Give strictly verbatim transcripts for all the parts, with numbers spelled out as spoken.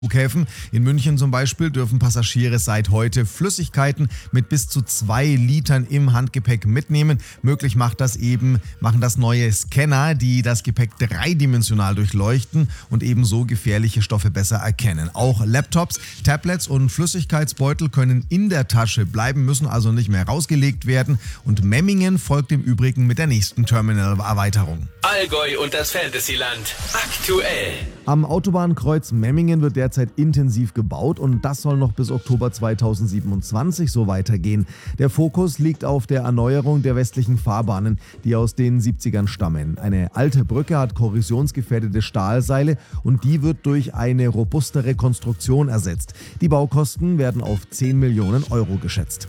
Flughäfen. In München zum Beispiel dürfen Passagiere seit heute Flüssigkeiten mit bis zu zwei Litern im Handgepäck mitnehmen. Möglich macht das eben, machen das neue Scanner, die das Gepäck dreidimensional durchleuchten und ebenso gefährliche Stoffe besser erkennen. Auch Laptops, Tablets und Flüssigkeitsbeutel können in der Tasche bleiben, müssen also nicht mehr rausgelegt werden. Und Memmingen folgt im Übrigen mit der nächsten Terminalerweiterung. Allgäu und das Fantasyland aktuell. Am Autobahnkreuz Memmingen wird derzeit intensiv gebaut und das soll noch bis Oktober zweitausendsiebenundzwanzig so weitergehen. Der Fokus liegt auf der Erneuerung der westlichen Fahrbahnen, die aus den siebzigern stammen. Eine alte Brücke hat korrosionsgefährdete Stahlseile und die wird durch eine robustere Konstruktion ersetzt. Die Baukosten werden auf zehn Millionen Euro geschätzt.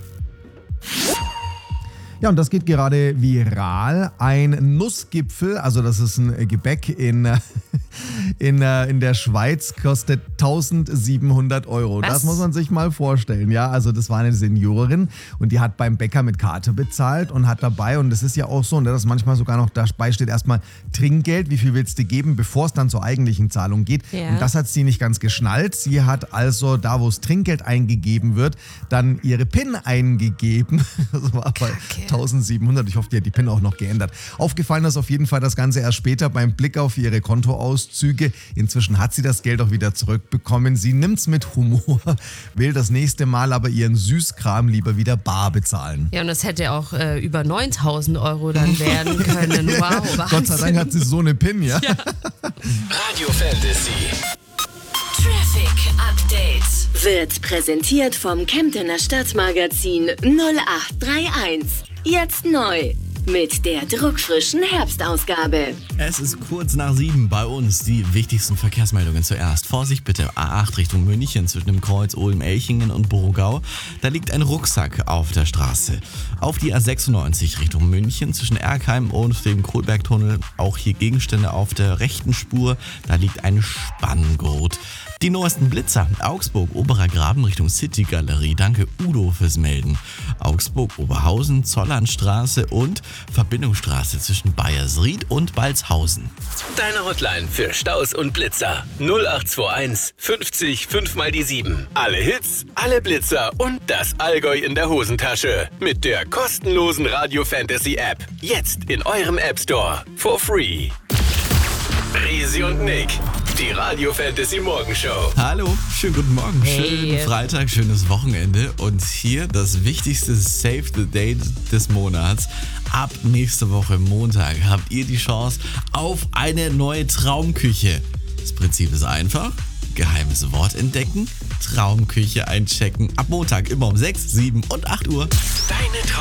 Ja, und das geht gerade viral. Ein Nussgipfel, also das ist ein Gebäck in, in, in der Schweiz, kostet eintausendsiebenhundert Euro. Was? Das muss man sich mal vorstellen. Ja, also das war eine Seniorin und die hat beim Bäcker mit Karte bezahlt und hat dabei, und das ist ja auch so, dass manchmal sogar noch dabei steht, erstmal Trinkgeld, wie viel willst du geben, bevor es dann zur eigentlichen Zahlung geht. Ja. Und das hat sie nicht ganz geschnallt. Sie hat also da, wo es Trinkgeld eingegeben wird, dann ihre PIN eingegeben. Das war bei eintausendsiebenhundert. Ich hoffe, die hat die PIN auch noch geändert. Aufgefallen ist auf jeden Fall das Ganze erst später beim Blick auf ihre Kontoauszüge. Inzwischen hat sie das Geld auch wieder zurückbekommen. Sie nimmt es mit Humor, will das nächste Mal aber ihren Süßkram lieber wieder bar bezahlen. Ja, und das hätte auch äh, über neuntausend Euro dann werden können. Wow, Wahnsinn. Gott sei Dank hat sie so eine PIN, ja? Ja. Radio Fantasy. Traffic Update wird präsentiert vom Kemptener Stadtmagazin null acht drei eins. Jetzt neu mit der druckfrischen Herbstausgabe. Es ist kurz nach sieben bei uns. Die wichtigsten Verkehrsmeldungen zuerst. Vorsicht bitte, A acht Richtung München zwischen dem Kreuz Ulm-Elchingen und Burgau. Da liegt ein Rucksack auf der Straße. Auf die A sechsundneunzig Richtung München zwischen Erkheim und dem Kohlbergtunnel. Auch hier Gegenstände auf der rechten Spur. Da liegt ein Spanngurt. Die neuesten Blitzer. Augsburg, Oberer Graben Richtung City Galerie. Danke Udo fürs Melden. Augsburg, Oberhausen, Zollernstraße und Verbindungsstraße zwischen Bayersried und Balzhausen. Deine Hotline für Staus und Blitzer. null acht zwei eins fünfzig fünf mal die sieben. Alle Hits, alle Blitzer und das Allgäu in der Hosentasche. Mit der kostenlosen Radio Fantasy App. Jetzt in eurem App Store. For free. Risi und Nick. Die Radio Fantasy Morgenshow. Hallo, schönen guten Morgen, Hey. schönen Freitag, schönes Wochenende und hier das wichtigste Save the Date des Monats. Ab nächste Woche Montag habt ihr die Chance auf eine neue Traumküche. Das Prinzip ist einfach, geheimes Wort entdecken, Traumküche einchecken. Ab Montag immer um sechs, sieben und acht Uhr. Deine Traum